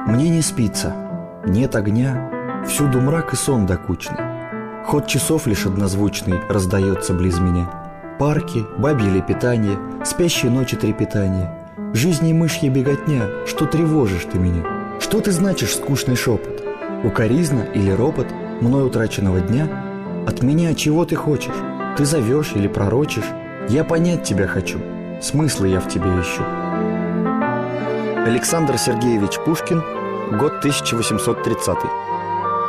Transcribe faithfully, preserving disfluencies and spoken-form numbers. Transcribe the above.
Мне не спится, нет огня, всюду мрак и сон докучный. Ход часов лишь однозвучный раздается близ меня. Парки, бабье лепетанье, спящие ночи трепетания, жизни мышья беготня, что тревожишь ты меня? Что ты значишь, скучный шепот? Укоризна или ропот мной утраченного дня? От меня чего ты хочешь? Ты зовешь или пророчишь? Я понять тебя хочу, смысла я в тебе ищу. Александр Сергеевич Пушкин, год тысяча восемьсот тридцатый.